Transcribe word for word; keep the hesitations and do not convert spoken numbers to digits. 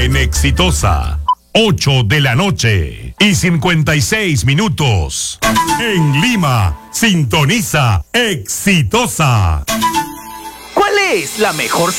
en Exitosa. ocho de la noche y cincuenta y seis minutos. En Lima, sintoniza Exitosa. ¿Cuál es la mejor